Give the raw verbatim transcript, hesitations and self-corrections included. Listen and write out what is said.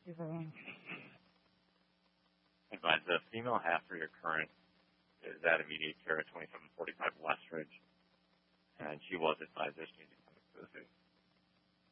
you for that. Advise the female half for your current is at immediate care at twenty-seven forty-five Westridge, and she was advised that she needs to come to the